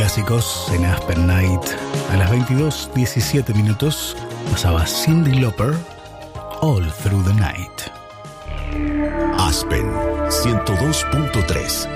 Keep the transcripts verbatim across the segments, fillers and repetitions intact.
clásicos en Aspen Night. A las veintidós diecisiete minutos pasaba Cyndi Lauper, All Through the Night. Aspen ciento dos punto tres.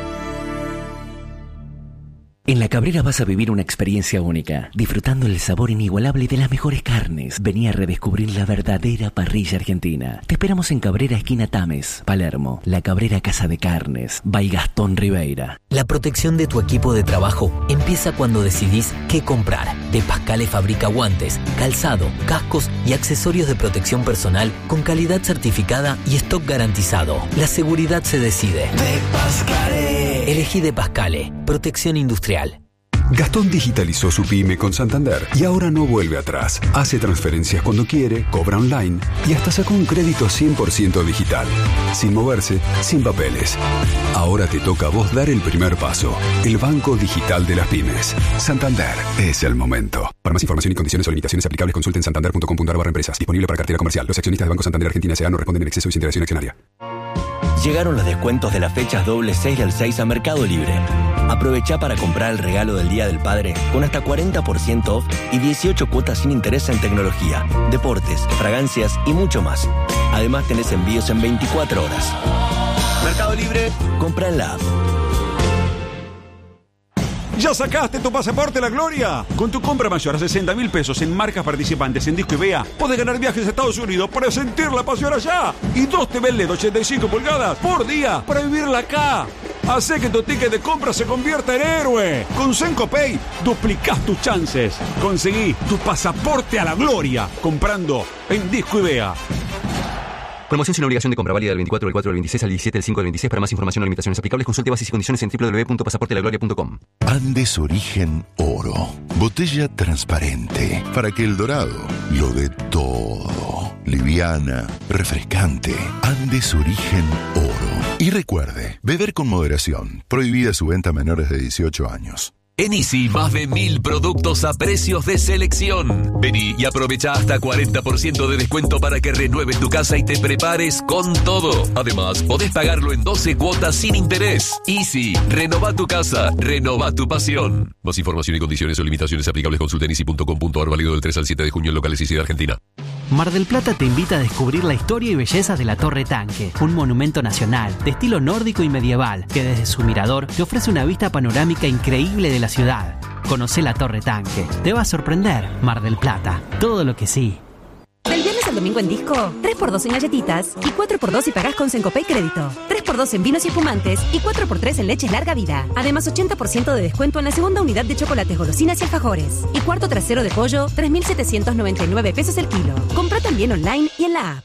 En La Cabrera vas a vivir una experiencia única, disfrutando el sabor inigualable de las mejores carnes. Vení a redescubrir la verdadera parrilla argentina. Te esperamos en Cabrera, esquina Tames, Palermo. La Cabrera Casa de Carnes, by Gastón Ribeira. La protección de tu equipo de trabajo empieza cuando decidís qué comprar. De Pascale fabrica guantes, calzado, cascos y accesorios de protección personal con calidad certificada y stock garantizado. La seguridad se decide. De Pascale. Elegí De Pascale, protección industrial. Gastón digitalizó su pyme con Santander y ahora no vuelve atrás. Hace transferencias cuando quiere, cobra online y hasta sacó un crédito cien por ciento digital. Sin moverse, sin papeles. Ahora te toca a vos dar el primer paso. El banco digital de las pymes. Santander es el momento. Para más información y condiciones o limitaciones aplicables, consulten santander punto com punto a r barra empresas. Disponible para cartera comercial. Los accionistas de Banco Santander Argentina S A no responden en exceso y sin interacción accionaria. Llegaron los descuentos de las fechas doble seis del seis a Mercado Libre. Aprovecha para comprar el regalo del Día del Padre con hasta cuarenta por ciento off y dieciocho cuotas sin interés en tecnología, deportes, fragancias y mucho más. Además tenés envíos en veinticuatro horas. Mercado Libre, compra en la app. ¿Ya sacaste tu pasaporte a la gloria? Con tu compra mayor a sesenta mil pesos en marcas participantes en Disco y Vea, podés ganar viajes a Estados Unidos para sentir la pasión allá. Y dos T V L E D ochenta y cinco pulgadas por día para vivirla acá. Hacé que tu ticket de compra se convierta en héroe. Con Senco Pay duplicás tus chances. Conseguí tu pasaporte a la gloria comprando en Disco y Vea. Promoción sin obligación de compra, válida del veinticuatro del cuatro del veintiséis al diecisiete del cinco del veintiséis. Para más información o limitaciones aplicables, consulte bases y condiciones en doble u doble u doble u punto pasaporte la gloria punto com. Andes Origen Oro. Botella transparente para que el dorado lo dé todo. Liviana, refrescante. Andes Origen Oro. Y recuerde, beber con moderación. Prohibida su venta a menores de dieciocho años. En Easy, más de mil productos a precios de selección. Vení y aprovecha hasta cuarenta por ciento de descuento para que renueves tu casa y te prepares con todo. Además, podés pagarlo en doce cuotas sin interés. Easy, renova tu casa, renova tu pasión. Más información y condiciones o limitaciones aplicables, consulta en easy punto com punto a r, válido del tres al siete de junio en locales Easy de Argentina. Mar del Plata te invita a descubrir la historia y belleza de la Torre Tanque, un monumento nacional de estilo nórdico y medieval que desde su mirador te ofrece una vista panorámica increíble de la ciudad. Conocé la Torre Tanque, te va a sorprender. Mar del Plata, todo lo que sí. Del viernes al domingo en Disco, tres por dos en galletitas y cuatro por dos si pagás con Sencopay Crédito. tres por dos en vinos y espumantes y cuatro por tres en leches larga vida. Además, ochenta por ciento de descuento en la segunda unidad de chocolates, golosinas y alfajores. Y cuarto trasero de pollo, tres mil setecientos noventa y nueve pesos el kilo. Comprá también online y en la app.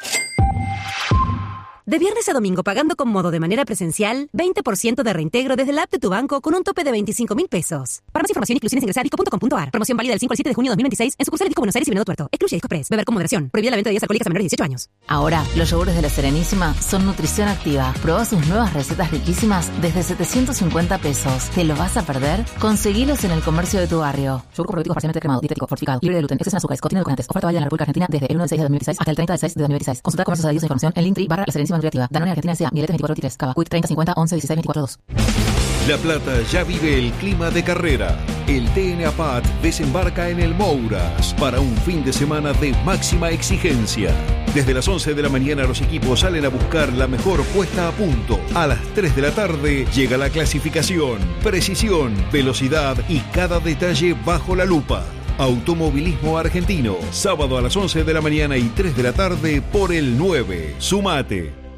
De viernes a domingo pagando con modo de manera presencial, veinte por ciento de reintegro desde la app de tu banco con un tope de veinticinco mil pesos. Para más información, inclusiones, ingresa a disco punto com punto a r. Promoción válida del cinco al siete de junio de dos mil veintiséis en sucursales Disco Buenos Aires y Venado Tuerto. Excluye Disco Press. Beber con moderación. Prohibida la venta de bebidas alcohólicas a menores de dieciocho años. Ahora, los yogures de La Serenísima son nutrición activa. Probá sus nuevas recetas riquísimas desde setecientos cincuenta pesos. ¿Te lo vas a perder? Conseguilos en el comercio de tu barrio. Yogur probiótico parcialmente cremado, dietético, fortificado, libre de gluten, exceso en azúcares, contiene edulcorantes. Oferta válida en la República Argentina desde el uno de seis de dos mil dieciséis hasta el treinta de seis de dos mil veintiséis. Consulta comercios adheridos a información en Linktree barra La Serenísima Nutriactiva. Danone Argentina S A, Mieletes veinticuatro veintitrés, Cava, Quick treinta cincuenta once dieciséis veinticuatro dos. La Plata ya vive el clima de carrera. El T N A P A T desembarca en el Mouras para un fin de semana de máxima exigencia. Desde las once de la mañana los equipos salen a buscar la mejor puesta a punto. A las tres de la tarde llega la clasificación, precisión, velocidad y cada detalle bajo la lupa. Automovilismo Argentino, sábado a las once de la mañana y tres de la tarde por el nueve. Sumate.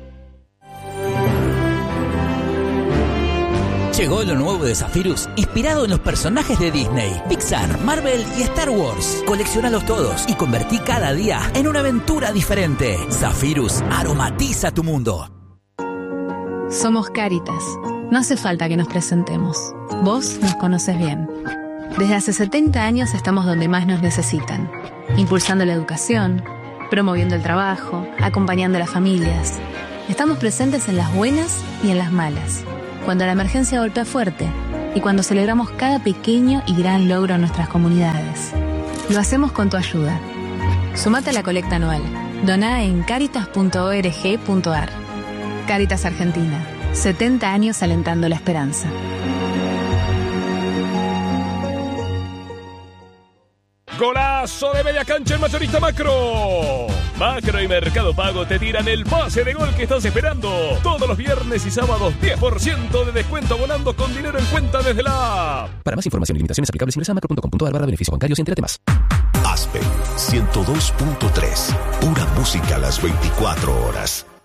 Llegó lo nuevo de Zephyrus, inspirado en los personajes de Disney, Pixar, Marvel y Star Wars. Colecciónalos todos y convertí cada día en una aventura diferente. Zephyrus aromatiza tu mundo. Somos Cáritas. No hace falta que nos presentemos. Vos nos conoces bien. Desde hace setenta años estamos donde más nos necesitan, impulsando la educación, promoviendo el trabajo, acompañando a las familias. Estamos presentes en las buenas y en las malas, cuando la emergencia golpea fuerte y cuando celebramos cada pequeño y gran logro en nuestras comunidades. Lo hacemos con tu ayuda. Sumate a la colecta anual. Doná en caritas punto org punto a r. Cáritas Argentina. setenta años alentando la esperanza. Golazo de media cancha en Mayorista Macro. Macro y Mercado Pago te tiran el pase de gol que estás esperando. Todos los viernes y sábados diez por ciento de descuento abonando con dinero en cuenta desde la app. Para más información y limitaciones aplicables ingresa a macro punto com punto a r barra beneficios bancarios y entérate más. Aspen ciento dos punto tres. Pura música a las veinticuatro horas.